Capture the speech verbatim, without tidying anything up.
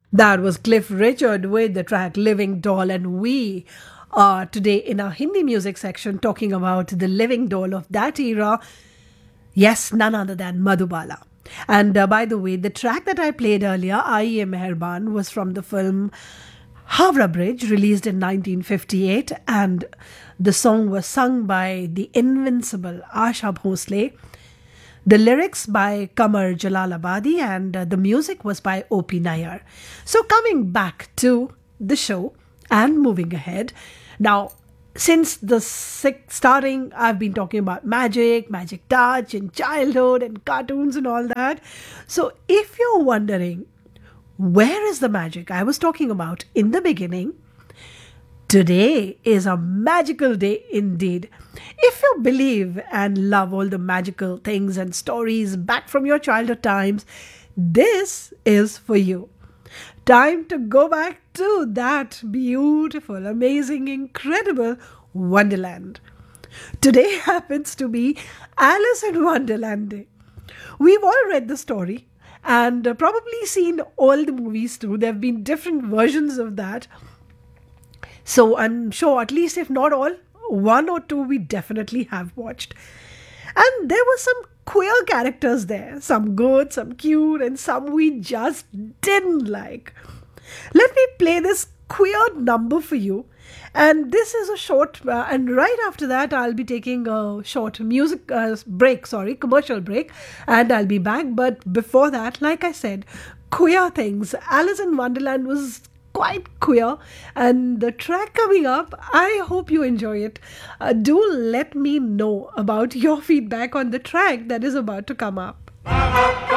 That was Cliff Richard with the track Living Doll, and we are today in our Hindi music section talking about the living doll of that era. Yes, none other than Madhubala. And uh, by the way, the track that I played earlier, Aiye Meherban, was from the film Havra Bridge, released in nineteen fifty-eight, and the song was sung by the invincible Asha Bhosle. The lyrics by Kamar Jalalabadi, and uh, the music was by O P Nair. So coming back to the show and moving ahead. Now, since the six starting, I've been talking about magic, magic touch and childhood and cartoons and all that. So if you're wondering, where is the magic I was talking about in the beginning? Today is a magical day indeed. If you believe and love all the magical things and stories back from your childhood times, this is for you. Time to go back to that beautiful, amazing, incredible Wonderland. Today happens to be Alice in Wonderland Day. We've all read the story and uh, probably seen all the movies too. There have been different versions of that. So I'm sure, at least if not all, one or two we definitely have watched. And there were some queer characters there. Some good, some cute, and some we just didn't like. Let me play this queer number for you. And this is a short, uh, and right after that I'll be taking a short music uh, break, sorry, commercial break. And I'll be back. But before that, like I said, queer things. Alice in Wonderland was quite queer, and the track coming up, I hope you enjoy it. Uh, do let me know about your feedback on the track that is about to come up.